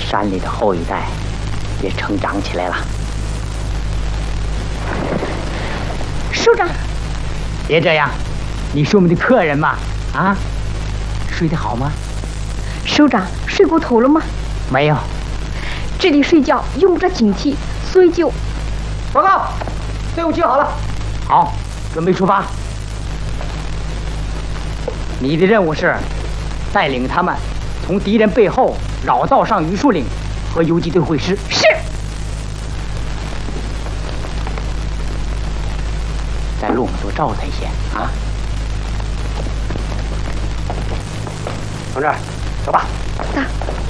山里的后一代也成长起来了。 首长， 别这样，你是我们的客人嘛，啊，睡得好吗？ 首长，睡过头了吗？ 没有。 这里睡觉用不着警惕，所以就…… 报告，队伍集好了，好，准备出发。你的任务是带领他们从敌人背后绕道上榆树岭和游击队会师。 是。 在路上多照他一些啊。从这儿走吧。 走。